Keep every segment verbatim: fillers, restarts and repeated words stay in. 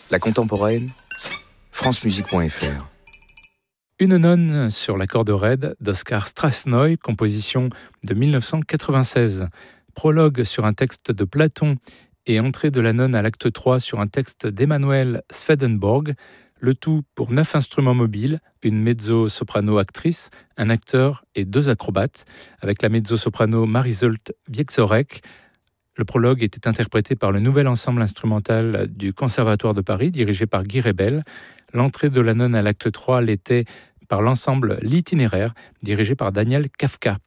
La contemporaine, francemusique point f r. Une nonne sur la corde raide d'Oskar Strassnoy, composition de mille neuf cent quatre-vingt-seize. Prologue sur un texte de Platon et entrée de la nonne à l'acte trois sur un texte d'Emmanuel Swedenborg. Le tout pour neuf instruments mobiles, une mezzo-soprano-actrice, un acteur et deux acrobates, avec la mezzo-soprano Marisolt Wieczorek. Le prologue était interprété par le nouvel ensemble instrumental du Conservatoire de Paris, dirigé par Guy Rebel. L'entrée de la nonne à l'acte trois l'était par l'ensemble L'Itinéraire, dirigé par Daniel Kafka.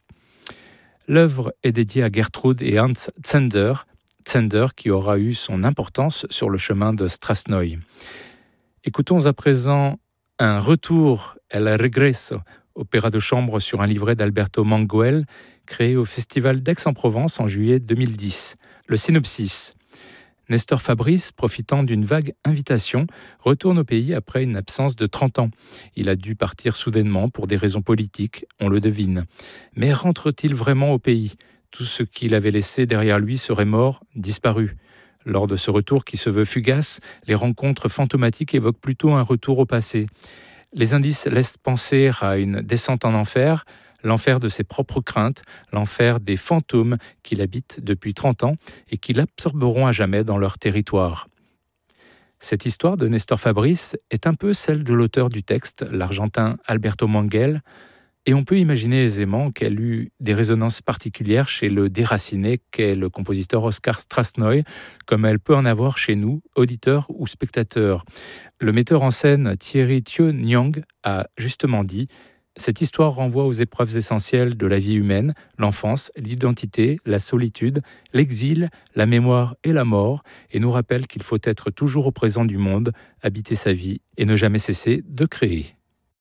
L'œuvre est dédiée à Gertrude et Hans Zender, Zender qui aura eu son importance sur le chemin de Strassnoy. Écoutons à présent un retour, El Regreso, opéra de chambre sur un livret d'Alberto Manguel, créé au Festival d'Aix-en-Provence en juillet deux mille dix. Le synopsis. Nestor Fabrice, profitant d'une vague invitation, retourne au pays après une absence de trente ans. Il a dû partir soudainement pour des raisons politiques, on le devine. Mais rentre-t-il vraiment au pays ? Tout ce qu'il avait laissé derrière lui serait mort, disparu. Lors de ce retour qui se veut fugace, les rencontres fantomatiques évoquent plutôt un retour au passé. Les indices laissent penser à une descente en enfer, l'enfer de ses propres craintes, l'enfer des fantômes qu'il habite depuis trente ans et qui l'absorberont à jamais dans leur territoire. Cette histoire de Nestor Fabrice est un peu celle de l'auteur du texte, l'Argentin Alberto Manguel, et on peut imaginer aisément qu'elle eut des résonances particulières chez le déraciné qu'est le compositeur Oskar Strassnoy, comme elle peut en avoir chez nous, auditeurs ou spectateurs. Le metteur en scène Thierry Thieu Nyang a justement dit « Cette histoire renvoie aux épreuves essentielles de la vie humaine, l'enfance, l'identité, la solitude, l'exil, la mémoire et la mort, et nous rappelle qu'il faut être toujours au présent du monde, habiter sa vie et ne jamais cesser de créer. »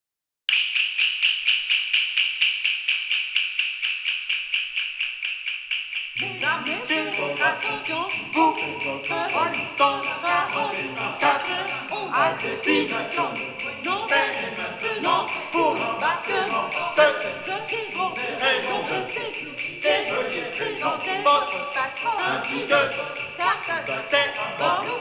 Sur votre attention, vous, votre vol, dans un quarante-quatre, à destination. Non, c'est maintenant pour l'embarquement de ce gigot. Des raisons de sécurité, veuillez présenter votre passeport ainsi que carte d'accès à bord.